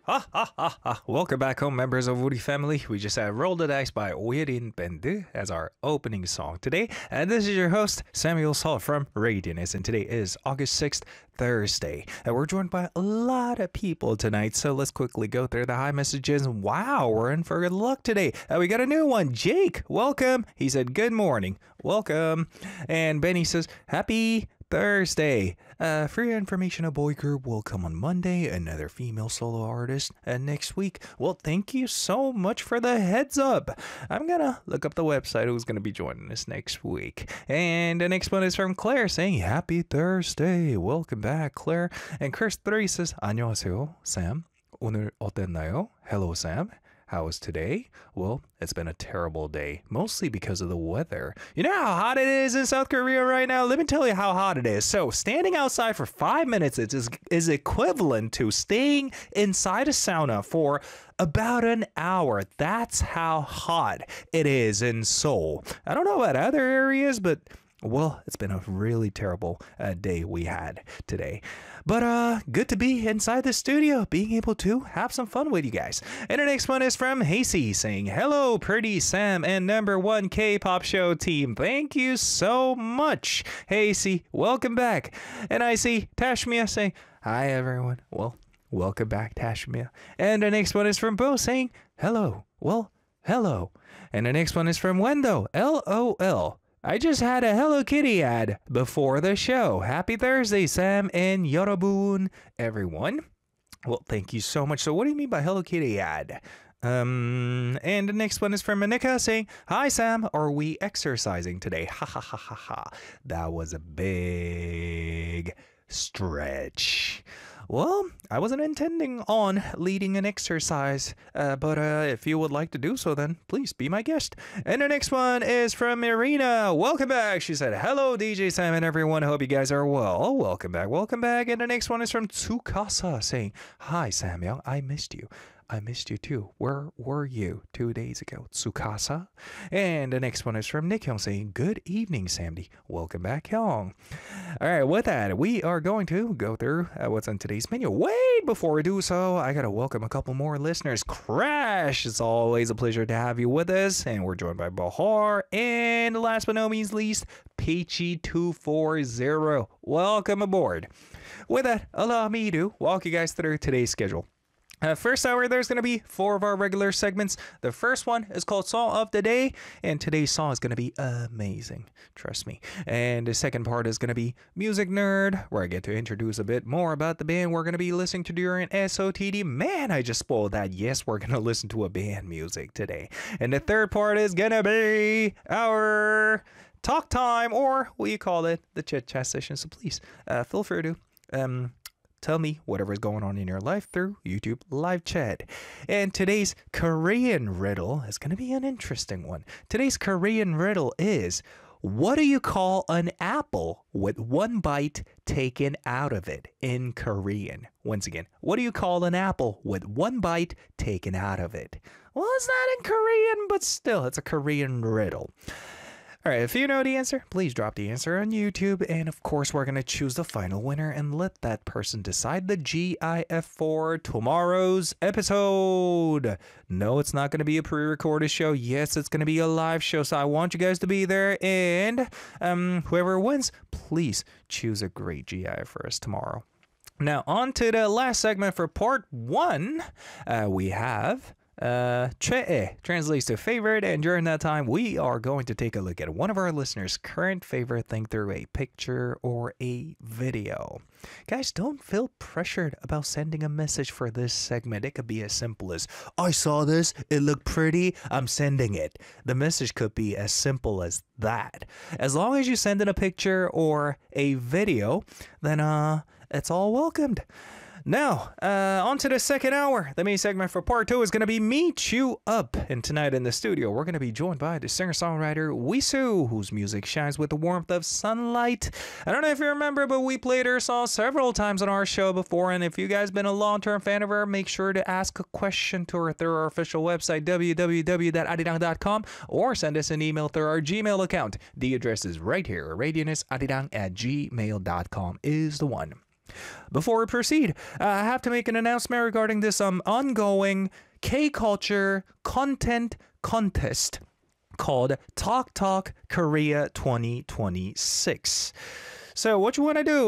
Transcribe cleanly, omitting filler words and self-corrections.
Ha ha ha ha. Welcome back home, members of Woody Family. We just had Roll the Dice by Oyerin Bende as our opening song today. And this is your host, Samuel Salt from Radiance. And today is August 6th, Thursday. And we're joined by a lot of people tonight. So let's quickly go through the high messages. Wow, we're in for good luck today. We got a new one. Jake, welcome. He said, good morning. Welcome. And Benny says, happy Thursday. For your information, a boy group will come on Monday, another female solo artist next week. Well, thank you so much for the heads up. I'm gonna look up the website who's gonna be joining us next week. And the next one is from Claire saying happy Thursday. Welcome back, Claire. And Chris3 says 안녕하세요, Sam. 오늘 어땠나요? Hello, Sam. How was today? Well, it's been a terrible day, mostly because of the weather. You know how hot it is in South Korea right now? Let me tell you how hot it is. So, standing outside for 5 minutes is equivalent to staying inside a sauna for about an hour. That's how hot it is in Seoul. I don't know about other areas, but well, it's been a really terrible day we had today. But good to be inside the studio, being able to have some fun with you guys. And the next one is from Hasey saying, hello, pretty Sam and number one K-pop show team. Thank you so much. Hasey, welcome back. And I see Tashmia saying, hi, everyone. Well, welcome back, Tashmia. And the next one is from Bo saying, hello. Well, hello. And the next one is from Wendo, LOL. I just had a Hello Kitty ad before the show. Happy Thursday, Sam and Yorobun, everyone. Well, thank you so much. So what do you mean by Hello Kitty ad? And the next one is from Monica saying, hi, Sam. Are we exercising today? Ha ha ha ha ha. That was a big stretch. Well, I wasn't intending on leading an exercise, but if you would like to do so, then please be my guest. And the next one is from Irina. Welcome back. She said, hello, DJ Sam and everyone. Hope you guys are well. Welcome back. Welcome back. And the next one is from Tsukasa saying, hi, Samuel. I missed you. I missed you too. Where were you 2 days ago? Tsukasa. And the next one is from Nick Hyung saying, good evening, Samdi. Welcome back, Hyung. All right, with that, we are going to go through what's on today's menu. Wait, before we do so, I got to welcome a couple more listeners. Crash, it's always a pleasure to have you with us. And we're joined by Bahar. And last but not least, Peachy240. Welcome aboard. With that, allow me to walk you guys through today's schedule. First hour, there's going to be 4 of our regular segments. The first one is called Song of the Day, and today's song is going to be amazing. Trust me. And the second part is going to be Music Nerd, where I get to introduce a bit more about the band we're going to be listening to during SOTD. Man, I just spoiled that. Yes, we're going to listen to a band music today. And the third part is going to be our talk time, or what you call it, the chit-chat session. So please, feel free to tell me whatever's going on in your life through YouTube live chat. And today's Korean riddle is going to be an interesting one. Today's Korean riddle is, what do you call an apple with one bite taken out of it in Korean? Once again, what do you call an apple with one bite taken out of it? Well, it's not in Korean, but still, it's a Korean riddle. All right, if you know the answer, please drop the answer on YouTube. And of course, we're going to choose the final winner and let that person decide the GIF for tomorrow's episode. No, it's not going to be a pre-recorded show. Yes, it's going to be a live show. So I want you guys to be there. And whoever wins, please choose a great GIF for us tomorrow. Now, on to the last segment for part 1. We have 최애 translates to favorite, and during that time we are going to take a look at one of our listeners' current favorite thing through a picture or a video. Guys, don't feel pressured about sending a message for this segment. It could be as simple as, I saw this, it looked pretty, I'm sending it. The message could be as simple as that. As long as you send in a picture or a video, then it's all welcomed. Now, on to the second hour. The main segment for part 2 is going to be Meet You Up. And tonight in the studio, we're going to be joined by the singer-songwriter Wisu, whose music shines with the warmth of sunlight. I don't know if you remember, but we played her song several times on our show before. And if you guys been a long-term fan of her, make sure to ask a question to her through our official website, www.arirang.com, or send us an email through our Gmail account. The address is right here, radianesarirang@gmail.com is the one. Before we proceed, I have to make an announcement regarding this ongoing K-culture content contest called Talk Talk Korea 2026. So what you want to do